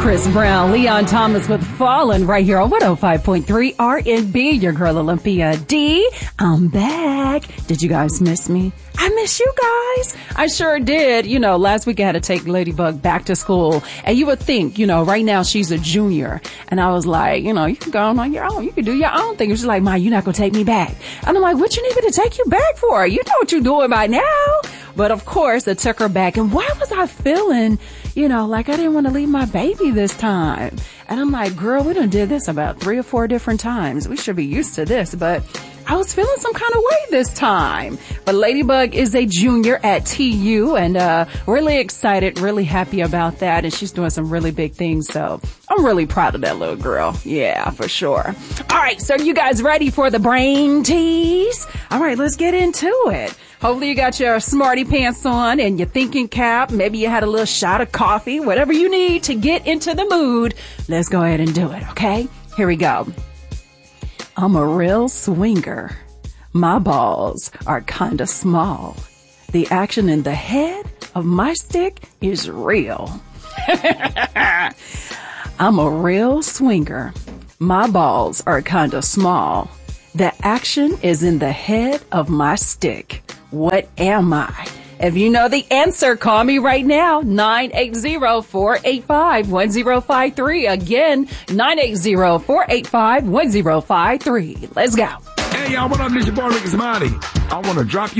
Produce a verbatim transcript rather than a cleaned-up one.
Chris Brown, Leon Thomas with Fallen right here on one oh five point three R and B. Your girl Olympia D. I'm back. Did you guys miss me? I miss you guys. I sure did. You know, last week I had to take Ladybug back to school. And you would think, you know, right now she's a junior. And I was like, you know, you can go on your own. You can do your own thing. She's like, Ma, you're not going to take me back. And I'm like, what you need me to take you back for? You know what you're doing by now. But of course, I took her back. And why was I feeling, you know, like I didn't want to leave my baby this time? And I'm like, girl, we done did this about three or four different times. We should be used to this. But I was feeling some kind of way this time. But Ladybug is a junior at T U and uh really excited, really happy about that. And she's doing some really big things. So I'm really proud of that little girl. Yeah, for sure. All right. So you guys ready for the brain tease? All right, let's get into it. Hopefully you got your smarty pants on and your thinking cap. Maybe you had a little shot of coffee, whatever you need to get into the mood. Let's go ahead and do it. Okay, here we go. I'm a real swinger. My balls are kind of small. The action in the head of my stick is real. I'm a real swinger. My balls are kind of small. The action is in the head of my stick. What am I? If you know the answer, call me right now, nine eight zero, four eight five, one zero five three. Again, nine eight zero, four eight five, one zero five three. Let's go. Hey, y'all, what up? This your boy, Ricky Smiley. I want to drop you